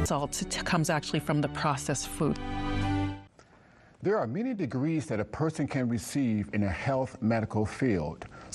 salt comes actually from the processed food. There are many degrees that a person can receive in the health medical field.